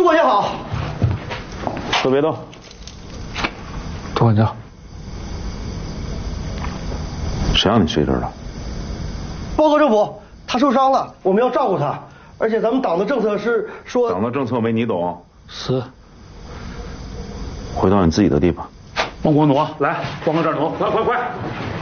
管家好。 都别动。 主管家， 谁让你去这儿的？ 报告政府，他受伤了，我们要照顾他。而且咱们党的政策是说， 党的政策没你懂。 是。 回到你自己的地方。 孟国奴，来，往我这儿挪，快快快！